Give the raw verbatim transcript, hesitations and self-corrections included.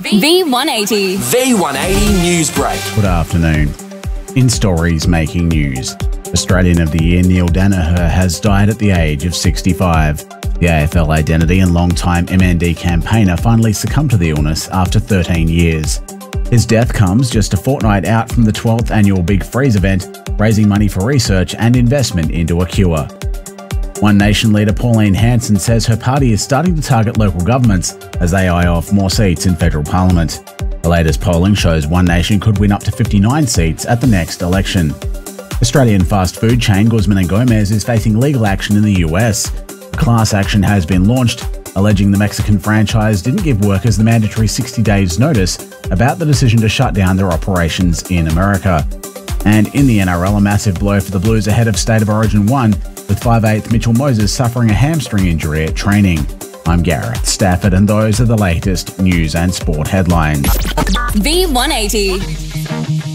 V one eighty. V one eighty News Break. Good afternoon. In stories making news, Australian of the Year Neil Daniher has died at the age of sixty-five. The A F L identity and long-time M N D campaigner finally succumbed to the illness after thirteen years. His death comes just a fortnight out from the twelfth annual Big Freeze event, raising money for research and investment into a cure. One Nation leader Pauline Hanson says her party is starting to target local governments as they eye off more seats in federal parliament. The latest polling shows One Nation could win up to fifty-nine seats at the next election. Australian fast food chain Guzman and Gomez is facing legal action in the U S. A class action has been launched, alleging the Mexican franchise didn't give workers the mandatory sixty days notice about the decision to shut down their operations in America. And in the N R L, a massive blow for the Blues ahead of State of Origin one, with five eighth Mitchell Moses suffering a hamstring injury at training. I'm Gareth Stafford, and those are the latest news and sport headlines. V one eighty.